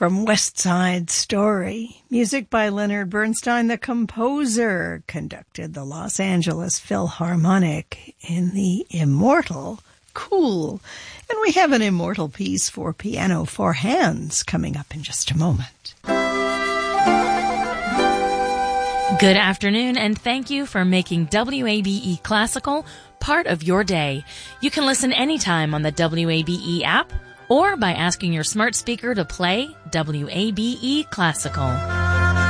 from West Side Story. Music by Leonard Bernstein, the composer, conducted the Los Angeles Philharmonic in the immortal Cool. And we have an immortal piece for piano for hands coming up in just a moment. Good afternoon, and thank you for making WABE Classical part of your day. You can listen anytime on the WABE app or by asking your smart speaker to play WABE Classical.